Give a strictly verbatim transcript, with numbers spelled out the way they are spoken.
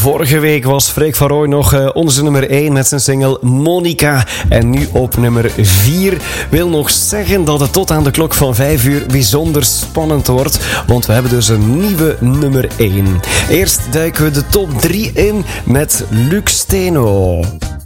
Vorige week was Freek van Rooij nog uh, onze nummer één met zijn single Monica. En nu op nummer vier. Wil nog zeggen dat het tot aan de klok van vijf uur bijzonder spannend wordt. Want we hebben dus een nieuwe nummer één. Eerst duiken we de top drie in met Luc Steno.